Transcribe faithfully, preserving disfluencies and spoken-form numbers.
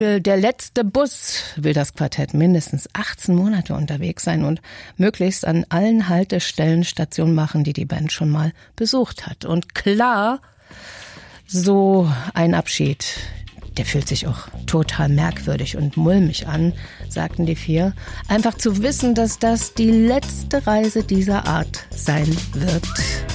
Der letzte Bus will das Quartett mindestens achtzehn Monate unterwegs sein und möglichst an allen Haltestellen Station machen, die die Band schon mal besucht hat. Und klar, so ein Abschied, der fühlt sich auch total merkwürdig und mulmig an, sagten die vier. Einfach zu wissen, dass das die letzte Reise dieser Art sein wird.